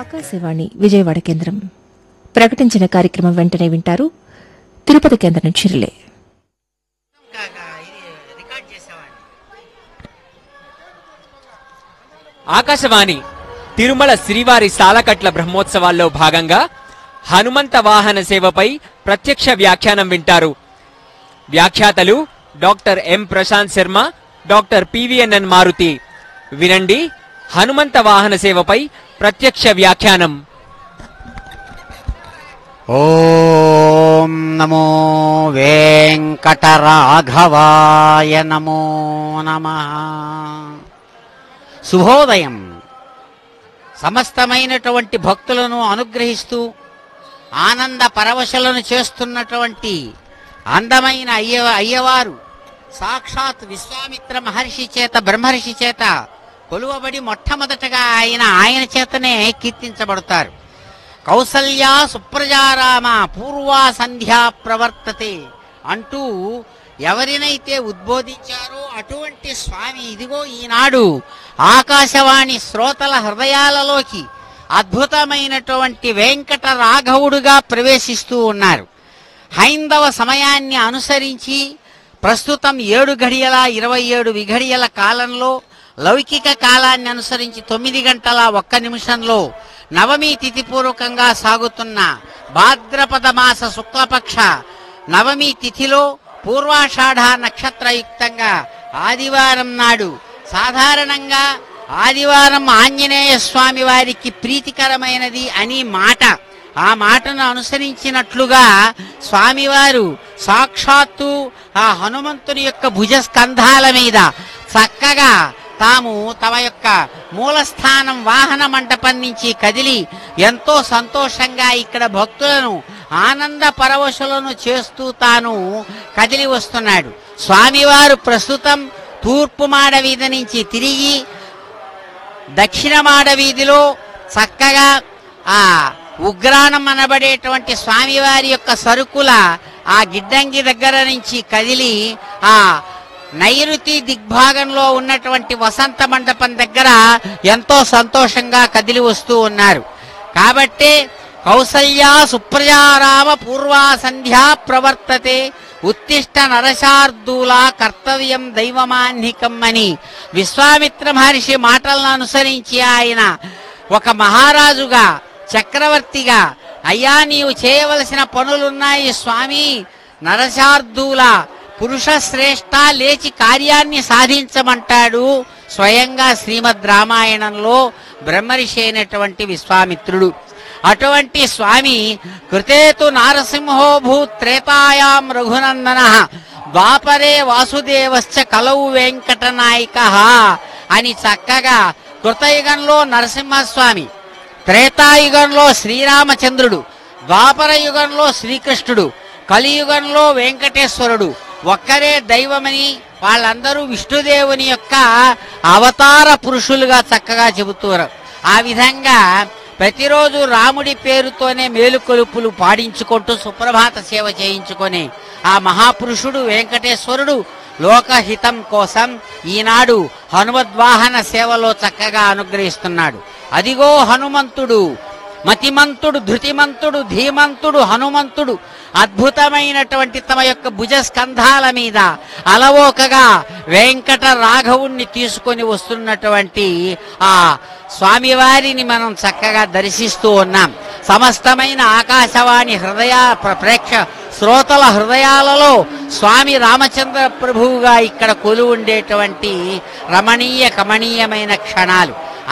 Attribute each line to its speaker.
Speaker 1: ఆకాశవాణి విజయవాడ కేంద్రం ప్రకటించిన కార్యక్రమం వెంటనే వింటారు. తిరుపతి కేంద్రం నుంచి రిలే.
Speaker 2: ఆకాశవాణి తిరుమల శ్రీవారి సాలకట్ల బ్రహ్మోత్సవాల్లో భాగంగా హనుమంత వాహన సేవపై ప్రత్యక్ష వ్యాఖ్యానం వింటారు. వ్యాఖ్యాతలు doctor M Prashanth Sharma, doctor PVNN Maruti. వినండి హనుమంత వాహన సేవపై ప్రత్యక్ష వ్యాఖ్యానం.
Speaker 3: ఓం నమో వెంకటరాఘవాయ నమో నమః. శుభోదయం. సమస్తమైనటువంటి భక్తులను అనుగ్రహిస్తూ ఆనంద పరవశలను చేస్తున్నటువంటి అందమైన అయ్యవారు సాక్షాత్ విశ్వామిత్ర మహర్షి చేత బ్రహ్మర్షి చేత కొలువబడి మొట్టమొదటగా ఆయన చేతనే కీర్తించబడతారు. కౌసల్యా సుప్రజారామ పూర్వా సంధ్యా ప్రవర్తతే అంటూ ఎవరినైతే ఉద్బోధించారో అటువంటి స్వామి ఇదిగో ఈనాడు ఆకాశవాణి శ్రోతల హృదయాలలోకి అద్భుతమైనటువంటి వెంకట రాఘవుడుగా ప్రవేశిస్తూ ఉన్నారు. హైందవ సమయాన్ని అనుసరించి ప్రస్తుతం 7 గడియల 27 విఘడియల కాలంలో, లౌకిక కాలాన్ని అనుసరించి 9 గంటల 1 నిమిషంలో నవమి తిథిపూర్వకంగా సాగుతున్న భాద్రపద మాస శుక్లపక్ష నవమి తిథిలో పూర్వాషాఢ నక్షత్రయుక్తంగా ఆదివారం నాడు, సాధారణంగా ఆదివారం ఆంజనేయ స్వామి వారికి ప్రీతికరమైనది అని మాట, ఆ మాటను అనుసరించినట్లుగా స్వామివారు సాక్షాత్తు ఆ హనుమంతుని యొక్క భుజస్కంధాల మీద చక్కగా తాము తమ యొక్క మూలస్థానం వాహన మంటపం నుంచి కదిలి ఎంతో సంతోషంగా ఇక్కడ భక్తులను ఆనంద పరవశులను చేస్తూ తాను కదిలి వస్తున్నాడు. స్వామివారు ప్రస్తుతం తూర్పు మాడ వీధి నుంచి తిరిగి దక్షిణ మాడ వీధిలో చక్కగా ఆ ఉగ్రాణం అనబడేటువంటి స్వామివారి యొక్క సరుకుల ఆ గిడ్డంగి దగ్గర నుంచి కదిలి ఆ నైరుతి దిగ్భాగంలో ఉన్నటువంటి వసంత మండపం దగ్గర ఎంతో సంతోషంగా కదిలి వస్తూ ఉన్నారు. కాబట్టే కౌసల్యా సుప్రజారామ పూర్వా సంధ్యా ప్రవర్తతే ఉత్తిష్ట నరశార్దూల కర్తవ్యం దైవమాన్నికం అని విశ్వామిత్ర మహర్షి మాటలను అనుసరించి ఆయన ఒక మహారాజుగా, చక్రవర్తిగా, అయ్యా నీవు చేయవలసిన పనులున్నాయి స్వామి, నరశార్దూల పురుష శ్రేష్ఠ లేచి కార్యాన్ని సాధించమంటాడు స్వయంగా శ్రీమద్ రామాయణంలో బ్రహ్మర్షి అయినటువంటి విశ్వామిత్రుడు. అటువంటి స్వామి కృతేతు నారసింహో భూత్ త్రేతాయాం రఘునందన ద్వాపరే వాసుదేవశ్చ కలౌ వెంకటనాయక అని చక్కగా కృతయుగంలో నరసింహస్వామి, త్రేతాయుగంలో శ్రీరామచంద్రుడు, ద్వాపర యుగంలో శ్రీకృష్ణుడు, కలియుగంలో వెంకటేశ్వరుడు ఒక్కరే దైవమని వాళ్ళందరూ విష్ణుదేవుని యొక్క అవతార పురుషులుగా చక్కగా చెబుతారు. ఆ విధంగా ప్రతిరోజు రాముడి పేరుతోనే మేలుకొలుపులు పాడించుకుంటూ సుప్రభాత సేవ చేయించుకొని ఆ మహాపురుషుడు వెంకటేశ్వరుడు లోకహితం కోసం ఈనాడు హనుమద్వాహన సేవలో చక్కగా అనుగ్రహిస్తున్నాడు. అదిగో హనుమంతుడు, మతిమంతుడు, ధృతిమంతుడు, ధీమంతుడు హనుమంతుడు అద్భుతమైనటువంటి తమ యొక్క భుజస్కంధాల మీద అలవోకగా వెంకట రాఘవుణ్ణి తీసుకొని వస్తున్నటువంటి ఆ స్వామివారిని మనం చక్కగా దర్శిస్తూ ఉన్నాం. సమస్తమైన ఆకాశవాణి శ్రోతల హృదయాలలో స్వామి రామచంద్ర ప్రభువుగా ఇక్కడ కొలువుండేటువంటి రమణీయ కమనీయమైన క్షణాలు.